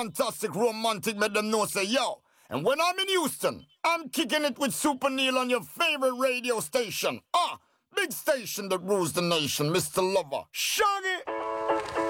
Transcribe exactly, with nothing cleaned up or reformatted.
Fantastic romantic, make them know say yo. And when I'm in Houston, I'm kicking it with Super Neil on your favorite radio station. Ah, big station that rules the nation, Mister Lover. Shaggy!